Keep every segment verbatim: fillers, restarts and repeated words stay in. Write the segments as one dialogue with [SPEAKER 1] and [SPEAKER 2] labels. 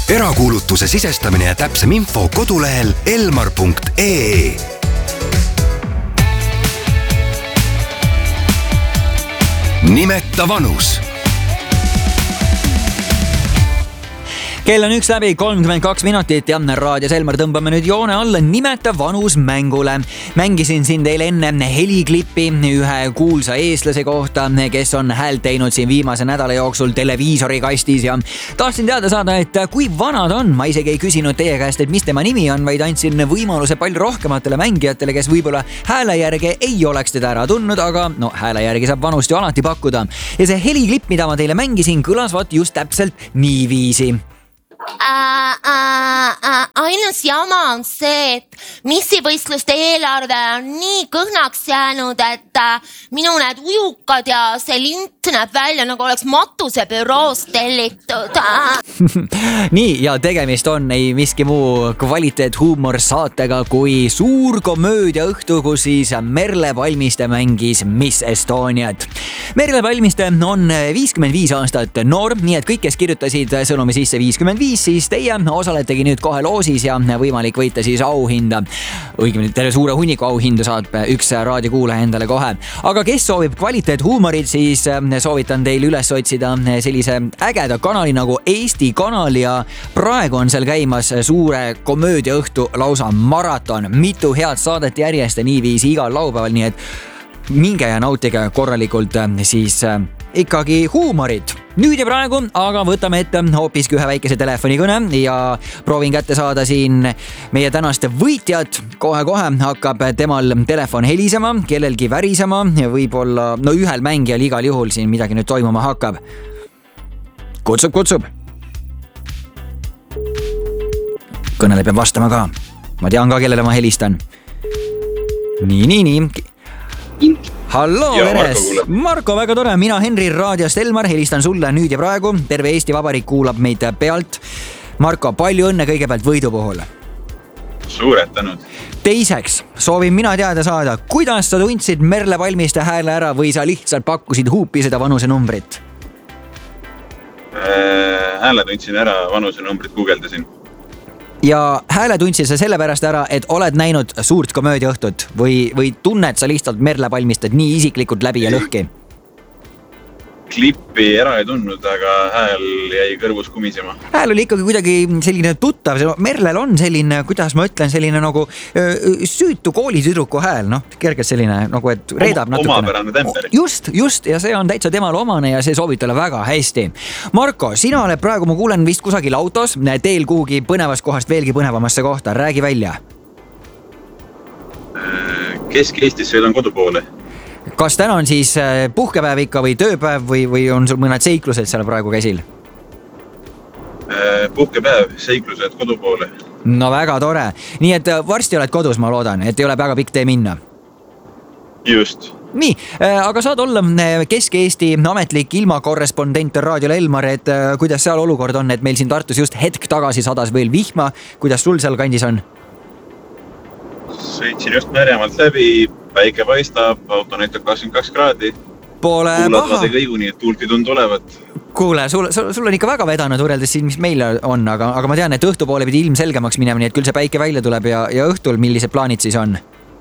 [SPEAKER 1] erakuulutuse sisestamine ja täpsem info kodulehel elmar punkt ee. Nimeta vanus.
[SPEAKER 2] Kell on üks läbi kolmkümmend kaks minutit ja raadios Elmar tõmbame nüüd joone alla Nimeta vanus mängule. Mängisin siin teile enne heliklippi ühe kuulsa eestlase kohta, kes on häält teinud siin viimase nädala jooksul televiisori kastis ja tahtsin teada saada, et kui vana ta on. Ma isegi ei küsinud teie käest, et mis tema nimi on, vaid andsin võimaluse palju rohkematele mängijatele, kes võib-olla hääle järgi ei oleks teda ära tundnud, aga no hääle järgi saab vanust ju alati pakkuda. Ja see heliklipp, mida ma teile mängisin, kõlas vaat just täpselt niiviisi.
[SPEAKER 3] Äh, äh, äh, ainus jama on see, et missivõistluste eelarve on nii kõhnaks jäänud, et äh, minu need ujukad ja see lint näeb välja nagu oleks matusebüroost tellitud.
[SPEAKER 2] Nii, ja tegemist on ei miski muu kvaliteethuumor saatega kui suur komöödia õhtu, kus siis Merle Palmiste mängis Miss Estoniat. Merle Palmiste on viiskümmend viis aastat noor, nii et kõik, kes kirjutasid sõnumi sisse viiskümmend viis, siis teie osaletegi nüüd kohe loosis ja võimalik võita siis auhinda. Õigemini teile suure hunniku auhinda saab üks raadiokuulaja endale kohe. Aga kes soovib kvaliteethuumorit, siis soovitan teil üles otsida sellise ägeda kanali nagu Eesti kanal ja praegu on seal käimas suure komöödia õhtu lausa maraton. Mitu head saadet järjest ja niiviisi igal laupäeval, nii et minge ja nautige korralikult siis ikkagi huumorit. Nüüd ja praegu, aga võtame ette hoopiski ühe väikese telefonikõne ja proovin kätte saada siin meie tänast võitjat. Kohe-kohe hakkab temal telefon helisema, kellelgi värisema ja võib-olla, no ühel mängijal igal juhul siin midagi nüüd toimuma hakkab. Kutsub, kutsub. Kõnele peab vastama ka. Ma tean ka, kellele ma helistan. Nii, nii, nii. Hallo, veres! Marko, väga tore. Mina Henri raadiost Elmar helistan sulle nüüd ja praegu. Terve Eesti Vabariik kuulab meid pealt. Marko, palju õnne kõigepealt võidu puhul.
[SPEAKER 4] Suured tänud.
[SPEAKER 2] Teiseks, soovin mina teada saada, kuidas sa tundsid Merle Palmiste hääle ära või sa lihtsalt pakkusid huupi seda vanuse numbrit?
[SPEAKER 4] Hääle tundsin ära, vanuse numbrit guugeldasin.
[SPEAKER 2] Ja hääle tundsid sa sellepärast ära, et oled näinud suurt komöödia õhtut või, või tunned sa lihtsalt Merle Palmistet nii isiklikult läbi ja lõhki?
[SPEAKER 4] Klippi ära ei tundnud, aga hääl jäi kõrvus kumisema.
[SPEAKER 2] Hääl oli ikkagi kuidagi selline tuttav. Merlel on selline, kuidas ma ütlen, selline nagu süütu koolitüdruku hääl. No, kergelt selline, nagu et reedab natukene.
[SPEAKER 4] Omapärane temper.
[SPEAKER 2] Just, just. Ja see on täitsa temale omane ja see sobib talle väga hästi. Marko, sina oled praegu, ma kuulen vist kusagil autos, teel kuhugi põnevast kohast veelgi põnevamasse kohta. Räägi välja.
[SPEAKER 4] Kesk-Eestis sõidan kodu poole.
[SPEAKER 2] Kas täna on siis puhkepäev ikka või tööpäev või, või on sul mõned seiklused seal praegu käsil?
[SPEAKER 4] Puhkepäev, seiklused kodu poole.
[SPEAKER 2] No väga tore. Nii et varsti oled kodus, ma loodan, et ei ole väga pikk tee minna.
[SPEAKER 4] Just.
[SPEAKER 2] Nii, aga saad olla Kesk-Eesti ametlik ilmakorrespondent raadiol Elmar, et kuidas seal olukord on, et meil siin Tartus just hetk tagasi sadas veel vihma. Kuidas sul seal kandis on?
[SPEAKER 4] Sõitsin just märjamalt läbi, päike paistab, auto näitab kakskümmend kaks kraadi.
[SPEAKER 2] Pole
[SPEAKER 4] Kuulad
[SPEAKER 2] paha.
[SPEAKER 4] Kuulad kõigu nii, et tuult ei tundu olevat.
[SPEAKER 2] Kuule, sul, sul, sul on ikka väga vedanud võrreldes siin, mis meil on, aga, aga ma tean, et õhtupoole pidi ilm selgemaks minema, nii et küll see päike välja tuleb ja, ja õhtul millised plaanid siis on?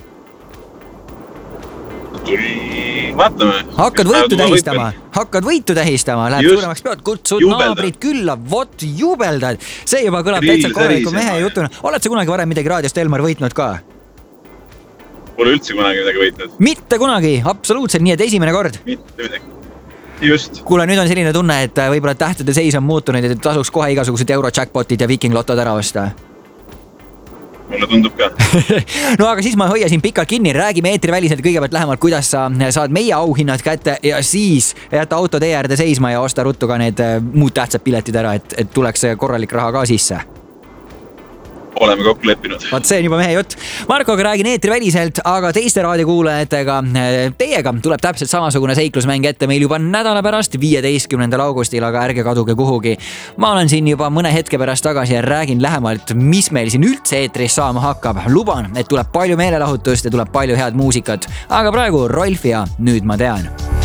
[SPEAKER 4] Tuli, vaatame.
[SPEAKER 2] Hakkad võitu tähistama, hakkad võitu tähistama, läheb
[SPEAKER 4] Just.
[SPEAKER 2] suuremaks peod, kutsud
[SPEAKER 4] Jubeldad.
[SPEAKER 2] naabrid külla, vot jubeldad. See juba kõlab
[SPEAKER 4] Kriil
[SPEAKER 2] täitsa korraliku
[SPEAKER 4] tärisema.
[SPEAKER 2] mehe jutuna. Oled sa kunagi varem midagi raadiost Elmar võitnud ka?
[SPEAKER 4] Pole üldse kunagi midagi võitnud.
[SPEAKER 2] Mitte kunagi, absoluutselt, nii et esimene kord.
[SPEAKER 4] Mitte midagi. Just.
[SPEAKER 2] Kuule, nüüd on selline tunne, et võib-olla tähtede seis on muutunud, et tasuks kohe igasugused Euro-jackpotid ja Viking Lotod ära osta.
[SPEAKER 4] Mulle tundub ka.
[SPEAKER 2] No aga siis ma hoia siin pikalt kinni, räägime eetriväliselt kõigepealt lähemalt, kuidas sa saad meie auhinnad kätte ja siis jätta auto tee äärde seisma ja osta ruttu ka need muud tähtsad piletid ära, et, et tuleks korralik raha ka sisse.
[SPEAKER 4] Oleme kokku leppinud.
[SPEAKER 2] Vaat see on juba mehe jutt. Markoga räägin eetriväliselt, aga teiste raadiokuulajatega teiega tuleb täpselt samasugune seiklusmäng ette meil juba nädala pärast, viieteistkümnendal augustil, aga ärge kaduge kuhugi. Ma olen siin juba mõne hetke pärast tagasi ja räägin lähemalt, mis meil siin üldse eetris saama hakkab. Luban, et tuleb palju meelelahutust ja tuleb palju head muusikat. Aga praegu Rolf ja Nüüd ma tean.